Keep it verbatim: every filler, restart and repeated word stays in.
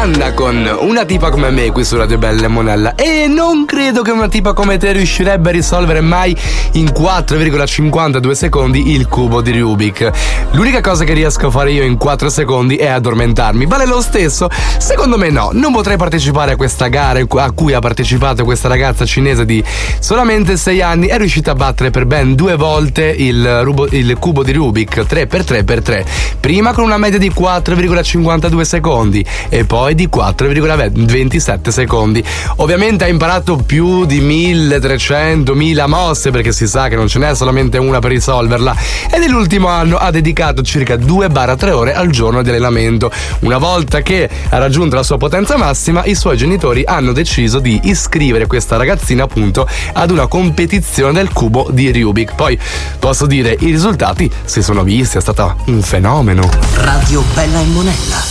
Anna con Una tipa come me qui su Radio Bella e Monella. E non credo che una tipa come te riuscirebbe a risolvere mai in quattro virgola cinquantadue secondi il cubo di Rubik. L'unica cosa che riesco a fare io in quattro secondi è addormentarmi. Vale lo stesso? Secondo me no. Non potrei partecipare a questa gara a cui ha partecipato questa ragazza cinese di solamente sei anni. È riuscita a battere per ben due volte il, rubo, il cubo di Rubik tre per tre per tre. Prima con una media di quattro virgola cinquantadue secondi e poi di quattro virgola ventisette secondi. Ovviamente ha imparato più di milletrecento mila mosse, perché si sa che non ce n'è solamente una per risolverla, e nell'ultimo anno ha dedicato circa due tre ore al giorno di allenamento. Una volta che ha raggiunto la sua potenza massima, i suoi genitori hanno deciso di iscrivere questa ragazzina appunto ad una competizione del cubo di Rubik. Poi posso dire, i risultati si sono visti, è stata un fenomeno. Radio Bella e Monella.